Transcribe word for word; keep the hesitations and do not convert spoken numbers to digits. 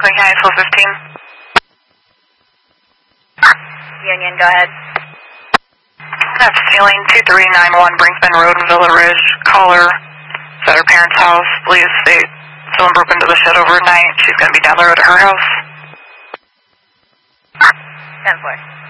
Clay County four fifteen. Union, go ahead. That's ceiling two three nine one Brinkman Road in Villa Ridge. Caller is at her parents' house. Believes they someone broke into the shed overnight. She's going to be down the road at her house. ten four.